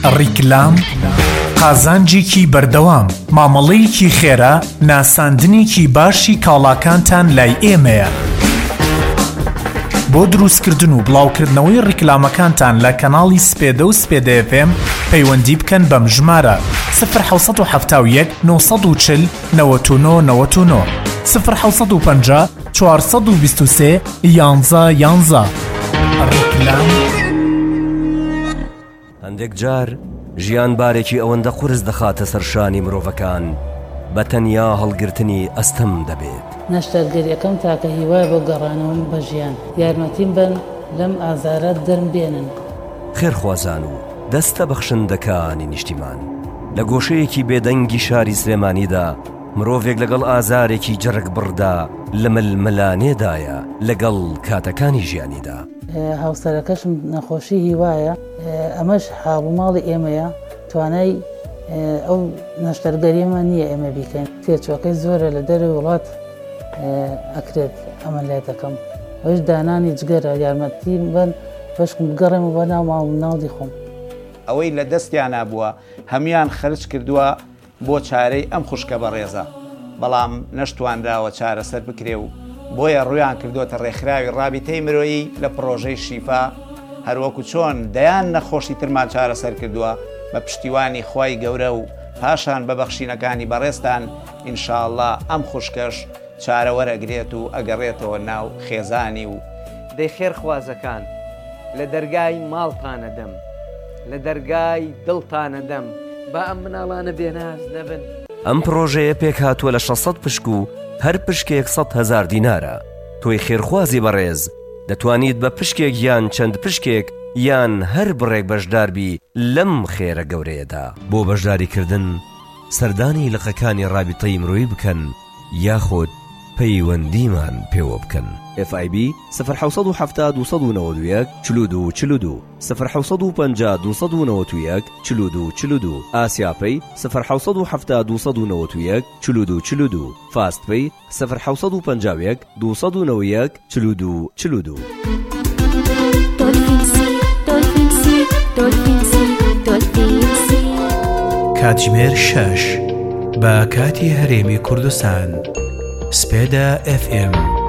ڕیکلام قازانجێکی بەردەوام مامەڵەیەکی خێرا ناساندنێکی باشی کاڵاکانتان لای ئێمەیە. بۆ دروستکردن و بڵاوکردنەوەی ڕیکلامەکانتان لە کەناڵی سپێدە و سپێدە FM پەیوەندی بکەن بەم ژمارە 1970 940 99 1950 423 11 ڕیکلام. هەندێک جار ژیان بارێکی ئەوەندە قورس دەخاتە سەرشانی مرۆڤەکان بە تەنیا هەڵگرتنی ئەستەم دەبێت. نەشتەرگەریەکەم تاکە هیوای بۆ گەڕانەوەم بە ژیان یارمەتیم بن لەم ئازارە دەرم بێنن. خێرخوازان و دەستە بەخشندەکانی نیشتیمان لە گۆشەیەکی بێدەنگی شاری سلێمانیدا مرۆڤێک لەگەڵ ئازارێکی جەرگ بڕدا لە ململانێدایە لەگەڵ کاتەکانی ژیانیدا. هاوسەرەکەشم نەخۆشی هیوایە، ئەمەش حاڵوماڵی ئێمەیە، توانای ئەو نەشتەرگەریمە نییە ئێمە بیکەین. تێچۆکەی زۆرە لە دەروی وڵات ئەکرێت ئەمەلیاتەکەم، ئەوش دانانی جگەرە یارمەتی بن بەشکم بگەڕێمە بە ناو ماڵ ناڵی خۆم. ئەوەی لە دەستیان نبووە هەمیان خەرج کردووە بۆ چارەی ئەم خوشکە بەڕێزە، بەڵام نەشتوانداوە چارەسەر بکرێ و بۆیە ڕویان کردوتە ڕێکخراوی ڕابطەی مرۆیی لە پرۆژەی شیفا، هەروەکو چۆن دەیان نەخۆشی ترمان چارەسەر کردووە بە پشتیوانی خوای گەورە و پاشان بە بەخشینەکانی بەڕێستان ئینشاءڵڵا ئەم خوشکەش چارەوەرەگرێت و ئەگەڕێتەوە ناو خێزانی و دەی خێرخوازەکان لە دەرگای ماڵتانە دەم، لە دەرگای دڵتانە دەم، با ئەم مناڵانە بێناز نەبن. ئەم پرۆژەیە پێک هاتووە لە 600 پشک و هەر پشکێک 100,000 دینارە. تۆی خێرخوازی بەڕێز دەتوانیت بە پشکێک یان چەند پشکێک یان هەر بڕێک بەشداربی لەم خێرە گەورەیەدا. بۆ بەشداریکردن سەردانی لقەکانی ڕابطەی مرۆیی بکەن یاخود پەیوەندیمان پێوە بکەن. FIB 1970 291 42 42 1950 291 42 42 ئاسیاپەی 1970 291 42 42 فاستپەی 1951 291 42 42. کاتژمێر 6 بە کاتی هەرێمی کوردستان سپێدە FM